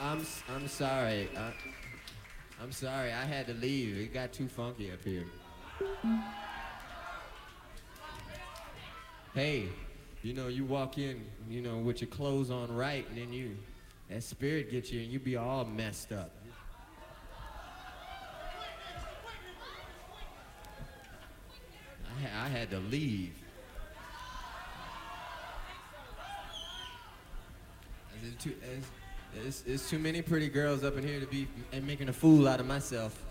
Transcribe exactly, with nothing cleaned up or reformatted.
I'm s- I'm sorry. I, I'm sorry. I had to leave. It got too funky up here. Hey, you know, you walk in, you know, with your clothes on right, and then you, that spirit gets you, and you be all messed up. I, ha- I had to leave. There's too, there's, there's, there's too many pretty girls up in here to be and making a fool out of myself.